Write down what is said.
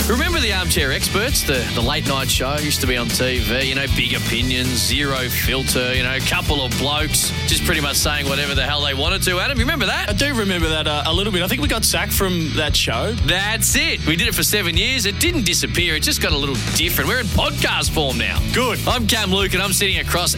Remember the Armchair Experts, the late night show used to be on TV, big opinions, zero filter, a couple of blokes just pretty much saying whatever the hell they wanted to. Adam, you remember that? I do remember that a little bit. I think we got sacked from that show. That's it. We did it for 7 years. It didn't disappear. It just got a little different. We're in podcast form now. Good. I'm Cam Luke and I'm sitting across